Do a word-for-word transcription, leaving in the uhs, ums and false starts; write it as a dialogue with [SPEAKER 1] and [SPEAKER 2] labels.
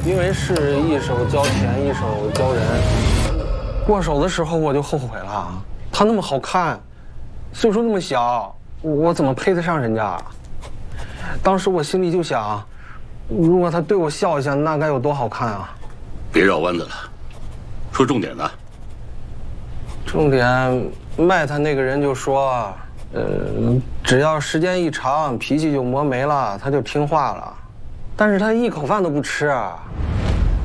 [SPEAKER 1] 因为是一手交钱一手交人，过手的时候我就后悔了。他那么好看，岁数那么小，我怎么配得上人家？当时我心里就想，如果他对我笑一下，那该有多好看啊！
[SPEAKER 2] 别绕弯子了，说重点的。
[SPEAKER 1] 重点，卖他那个人就说，呃，只要时间一长，脾气就磨没了，他就听话了。但是他一口饭都不吃。